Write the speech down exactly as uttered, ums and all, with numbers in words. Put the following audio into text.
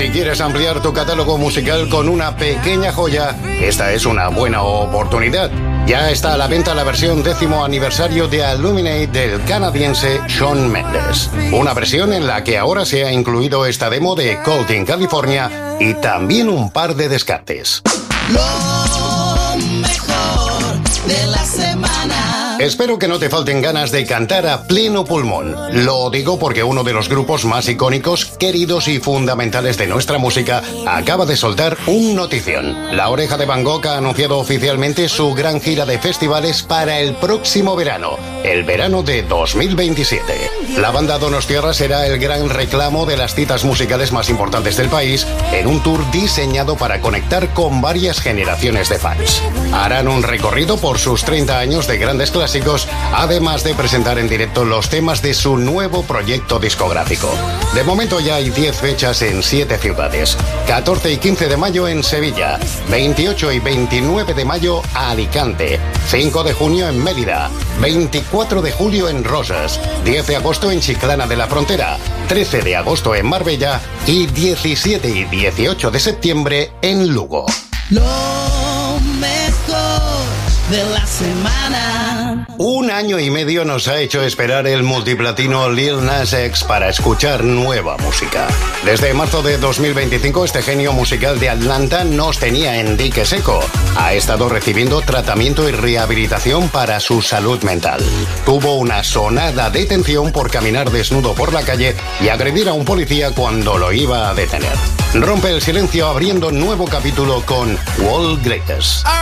Si quieres ampliar tu catálogo musical con una pequeña joya, esta es una buena oportunidad. Ya está a la venta la versión décimo aniversario de Illuminate del canadiense Shawn Mendes. Una versión en la que ahora se ha incluido esta demo de Cold in California y también un par de descartes. Lo mejor de la semana. Espero que no te falten ganas de cantar a pleno pulmón. Lo digo porque uno de los grupos más icónicos, queridos y fundamentales de nuestra música acaba de soltar un notición. La Oreja de Van Gogh ha anunciado oficialmente su gran gira de festivales para el próximo verano, el verano de dos mil veintisiete. La banda Donostiarra será el gran reclamo de las citas musicales más importantes del país en un tour diseñado para conectar con varias generaciones de fans. Harán un recorrido por sus treinta años de grandes clásicos, además de presentar en directo los temas de su nuevo proyecto discográfico. De momento ya hay diez fechas en siete ciudades. catorce y quince de mayo en Sevilla, veintiocho y veintinueve de mayo a Alicante, cinco de junio en Mérida, veinticuatro de julio en Rosas, diez de agosto en Chiclana de la Frontera, trece de agosto en Marbella y diecisiete y dieciocho de septiembre en Lugo. Lo mejor de la semana. Un año y medio nos ha hecho esperar el multiplatino Lil Nas X para escuchar nueva música. Desde marzo de dos mil veinticinco, este genio musical de Atlanta nos tenía en dique seco. Ha estado recibiendo tratamiento y rehabilitación para su salud mental. Tuvo una sonada detención por caminar desnudo por la calle y agredir a un policía cuando lo iba a detener. Rompe el silencio abriendo nuevo capítulo con World Greatest.